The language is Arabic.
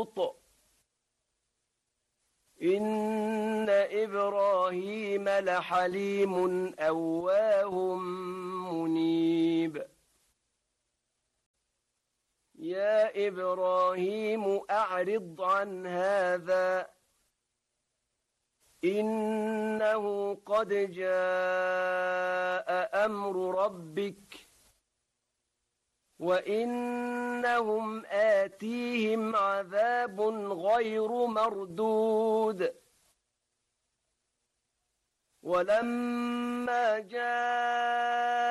لوط إن إبراهيم لحليم أواه منيب يا إبراهيم أعرض عن هذا إنه قد جاء أمر ربك وإنهم آتيهم عذاب غير مردود ولما جاء